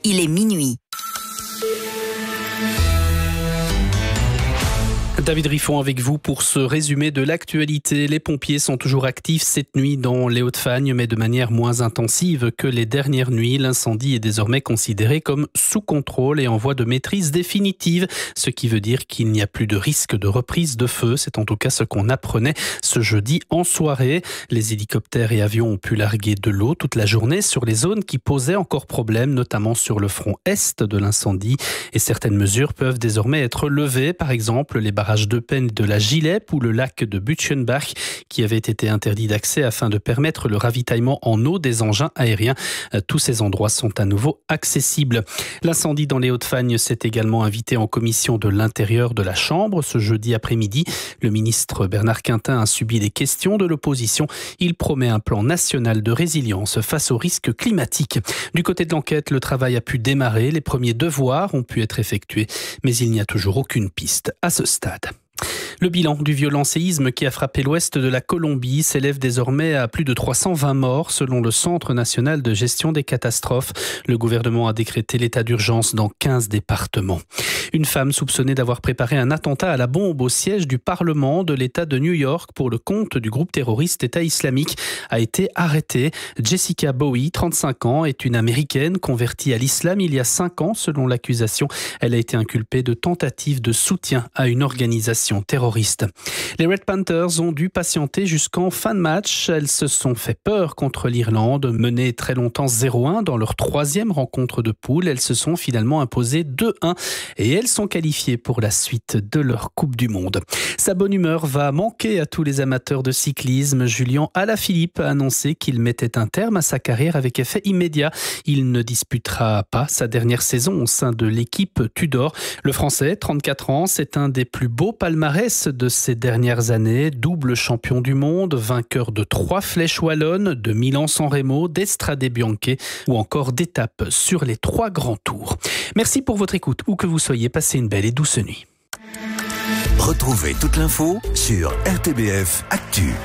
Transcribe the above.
il est minuit. David Riffon avec vous pour ce résumé de l'actualité. Les pompiers sont toujours actifs cette nuit dans les Hauts-de-Fagne, mais de manière moins intensive que les dernières nuits. L'incendie est désormais considéré comme sous contrôle et en voie de maîtrise définitive, ce qui veut dire qu'il n'y a plus de risque de reprise de feu. C'est en tout cas ce qu'on apprenait ce jeudi en soirée. Les hélicoptères et avions ont pu larguer de l'eau toute la journée sur les zones qui posaient encore problème, notamment sur le front est de l'incendie. Et certaines mesures peuvent désormais être levées, par exemple les barrages de Penn de la Gilep ou le lac de Butchenbach qui avait été interdit d'accès afin de permettre le ravitaillement en eau des engins aériens. Tous ces endroits sont à nouveau accessibles. L'incendie dans les Hauts-de-Fagne s'est également invité en commission de l'intérieur de la Chambre ce jeudi après-midi. Le ministre Bernard Quintin a subi les questions de l'opposition. Il promet un plan national de résilience face aux risques climatiques. Du côté de l'enquête, le travail a pu démarrer. Les premiers devoirs ont pu être effectués, mais il n'y a toujours aucune piste à ce stade. Le bilan du violent séisme qui a frappé l'ouest de la Colombie s'élève désormais à plus de 320 morts selon le Centre national de gestion des catastrophes. Le gouvernement a décrété l'état d'urgence dans 15 départements. Une femme soupçonnée d'avoir préparé un attentat à la bombe au siège du Parlement de l'État de New York pour le compte du groupe terroriste État islamique a été arrêtée. Jessica Bowie, 35 ans, est une Américaine convertie à l'islam il y a 5 ans selon l'accusation. Elle a été inculpée de tentative de soutien à une organisation terroriste. Les Red Panthers ont dû patienter jusqu'en fin de match. Elles se sont fait peur contre l'Irlande, menées très longtemps 0-1 dans leur 3e rencontre de poule. Elles se sont finalement imposées 2-1 et elles sont qualifiées pour la suite de leur Coupe du Monde. Sa bonne humeur va manquer à tous les amateurs de cyclisme. Julian Alaphilippe a annoncé qu'il mettait un terme à sa carrière avec effet immédiat. Il ne disputera pas sa dernière saison au sein de l'équipe Tudor. Le Français, 34 ans, c'est un des plus beaux palmarès de ces dernières années, double champion du monde, vainqueur de 3 flèches wallonnes, de Milan-San Remo, d'Estrade Bianche ou encore d'étapes sur les 3 grands tours. Merci pour votre écoute, où que vous soyez, passez une belle et douce nuit. Retrouvez toute l'info sur RTBF Actu.